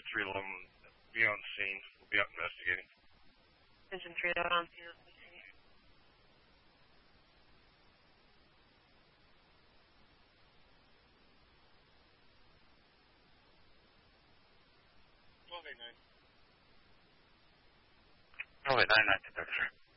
311 will be on scene. We'll be out investigating. Engine 3 out on scene. Oh, wait, 9, 9, 9, 33.